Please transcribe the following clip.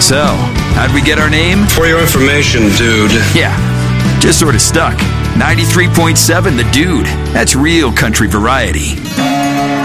So, how'd we get our name? For your information, dude. Yeah, just sort of stuck. 93.7 The Dude. That's real country variety.